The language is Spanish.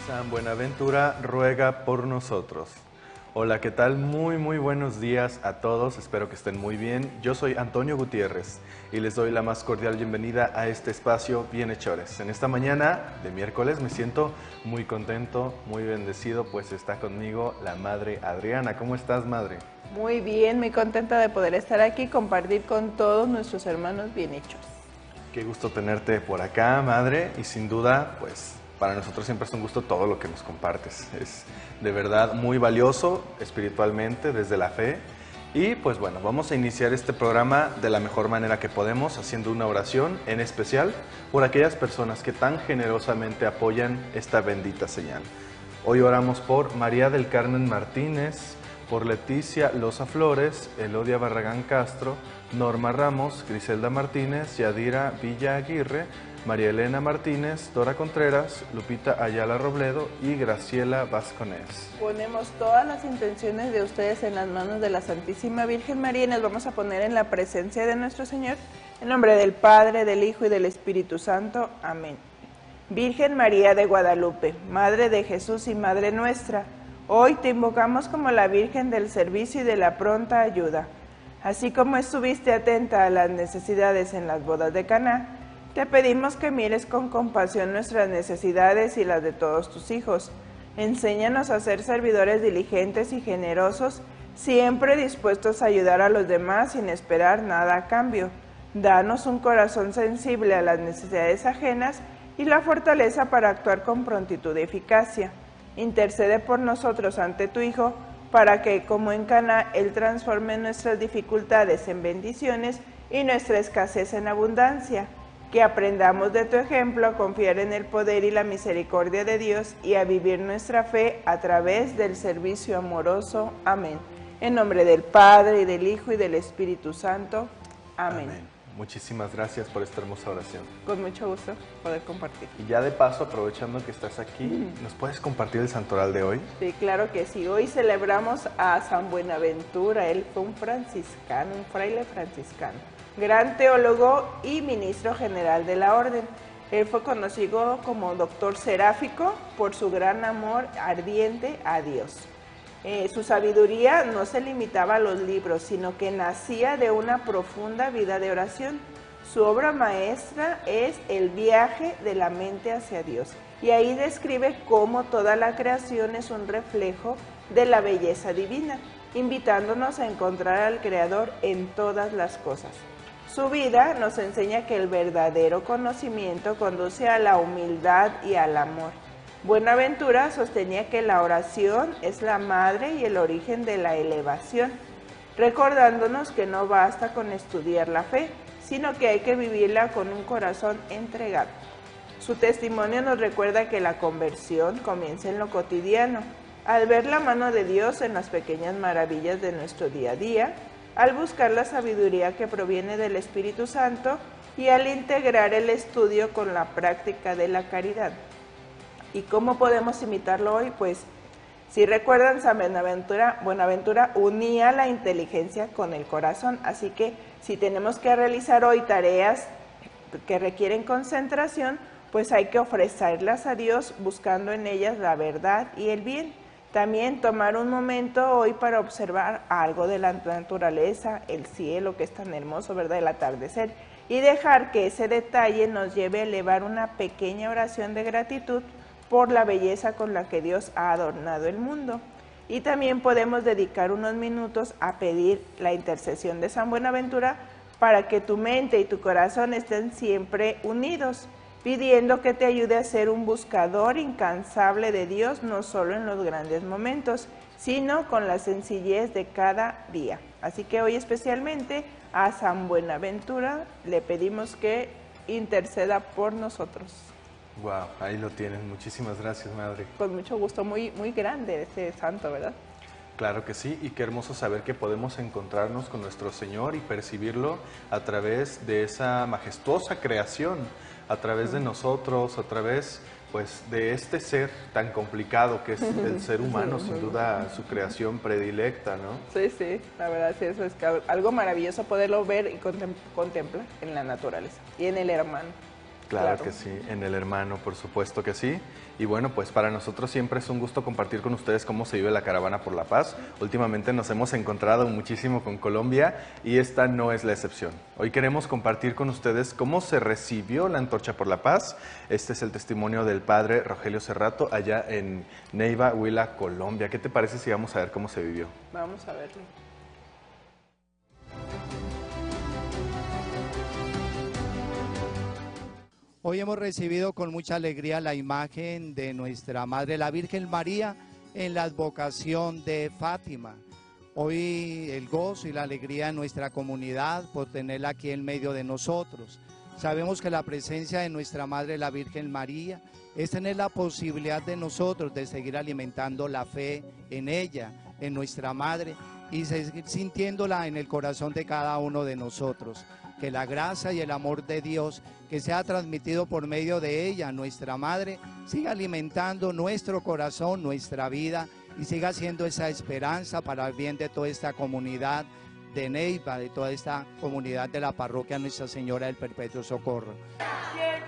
San Buenaventura ruega por nosotros. Hola, ¿qué tal? Muy buenos días a todos, espero que estén muy bien. Yo soy Antonio Gutiérrez y les doy la más cordial bienvenida a este espacio Bienhechores. En esta mañana de miércoles me siento muy contento, muy bendecido, pues está conmigo la Madre Adriana. ¿Cómo estás, Madre? Muy bien, muy contenta de poder estar aquí y compartir con todos nuestros hermanos bienhechos. Qué gusto tenerte por acá, Madre, y sin duda, pues para nosotros siempre es un gusto todo lo que nos compartes. Es de verdad muy valioso espiritualmente desde la fe. Y pues bueno, vamos a iniciar este programa de la mejor manera que podemos, haciendo una oración en especial por aquellas personas que tan generosamente apoyan esta bendita señal. Hoy oramos por María del Carmen Martínez, por Leticia Loza Flores, Elodia Barragán Castro, Norma Ramos, Griselda Martínez, Yadira Villa Aguirre, María Elena Martínez, Dora Contreras, Lupita Ayala Robledo y Graciela Vasconés. Ponemos todas las intenciones de ustedes en las manos de la Santísima Virgen María y nos vamos a poner en la presencia de nuestro Señor, en nombre del Padre, del Hijo y del Espíritu Santo. Amén. Virgen María de Guadalupe, Madre de Jesús y Madre nuestra, hoy te invocamos como la Virgen del servicio y de la pronta ayuda. Así como estuviste atenta a las necesidades en las bodas de Caná, te pedimos que mires con compasión nuestras necesidades y las de todos tus hijos. Enséñanos a ser servidores diligentes y generosos, siempre dispuestos a ayudar a los demás sin esperar nada a cambio. Danos un corazón sensible a las necesidades ajenas y la fortaleza para actuar con prontitud y eficacia. Intercede por nosotros ante tu Hijo, para que, como en Caná, Él transforme nuestras dificultades en bendiciones y nuestra escasez en abundancia. Que aprendamos de tu ejemplo a confiar en el poder y la misericordia de Dios y a vivir nuestra fe a través del servicio amoroso. Amén. En nombre del Padre, y del Hijo, y del Espíritu Santo. Amén. Amén. Muchísimas gracias por esta hermosa oración. Con mucho gusto poder compartir. Y ya de paso, aprovechando que estás aquí, ¿nos puedes compartir el santoral de hoy? Sí, claro que sí. Hoy celebramos a San Buenaventura. Él fue un franciscano, un fraile franciscano, gran teólogo y ministro general de la orden. Él fue conocido como doctor seráfico por su gran amor ardiente a Dios. Su sabiduría no se limitaba a los libros, sino que nacía de una profunda vida de oración. Su obra maestra es El viaje de la mente hacia Dios, y ahí describe cómo toda la creación es un reflejo de la belleza divina, invitándonos a encontrar al Creador en todas las cosas. Su vida nos enseña que el verdadero conocimiento conduce a la humildad y al amor. Buenaventura sostenía que la oración es la madre y el origen de la elevación, recordándonos que no basta con estudiar la fe, sino que hay que vivirla con un corazón entregado. Su testimonio nos recuerda que la conversión comienza en lo cotidiano, al ver la mano de Dios en las pequeñas maravillas de nuestro día a día, al buscar la sabiduría que proviene del Espíritu Santo y al integrar el estudio con la práctica de la caridad. ¿Y cómo podemos imitarlo hoy? Pues, si recuerdan, San Buenaventura unía la inteligencia con el corazón, así que si tenemos que realizar hoy tareas que requieren concentración, pues hay que ofrecerlas a Dios buscando en ellas la verdad y el bien. También tomar un momento hoy para observar algo de la naturaleza, el cielo que es tan hermoso, ¿verdad?, el atardecer, y dejar que ese detalle nos lleve a elevar una pequeña oración de gratitud por la belleza con la que Dios ha adornado el mundo. Y también podemos dedicar unos minutos a pedir la intercesión de San Buenaventura para que tu mente y tu corazón estén siempre unidos, pidiendo que te ayude a ser un buscador incansable de Dios, no solo en los grandes momentos, sino con la sencillez de cada día. Así que hoy especialmente a San Buenaventura le pedimos que interceda por nosotros. Wow, ahí lo tienen. Muchísimas gracias, Madre. Con mucho gusto, muy grande este santo, ¿verdad? Claro que sí, y qué hermoso saber que podemos encontrarnos con nuestro Señor y percibirlo a través de esa majestuosa creación, a través de nosotros, a través pues de este ser tan complicado que es el ser humano, sin duda su creación predilecta, ¿no? Sí, la verdad sí, eso es algo maravilloso poderlo ver y contemplar en la naturaleza y en el hermano. Claro que sí, en el hermano, por supuesto que sí. Y bueno, pues para nosotros siempre es un gusto compartir con ustedes cómo se vive la Caravana por la Paz. Últimamente nos hemos encontrado muchísimo con Colombia y esta no es la excepción. Hoy queremos compartir con ustedes cómo se recibió la Antorcha por la Paz. Este es el testimonio del padre Rogelio Cerrato allá en Neiva, Huila, Colombia. ¿Qué te parece si vamos a ver cómo se vivió? Vamos a verlo. Hoy hemos recibido con mucha alegría la imagen de nuestra Madre, la Virgen María, en la advocación de Fátima. Hoy el gozo y la alegría de nuestra comunidad por tenerla aquí en medio de nosotros. Sabemos que la presencia de nuestra Madre, la Virgen María, es tener la posibilidad de nosotros de seguir alimentando la fe en ella, en nuestra Madre, y seguir sintiéndola en el corazón de cada uno de nosotros. Que la gracia y el amor de Dios que se ha transmitido por medio de ella, nuestra Madre, siga alimentando nuestro corazón, nuestra vida, y siga siendo esa esperanza para el bien de toda esta comunidad de Neiva, de toda esta comunidad de la parroquia Nuestra Señora del Perpetuo Socorro.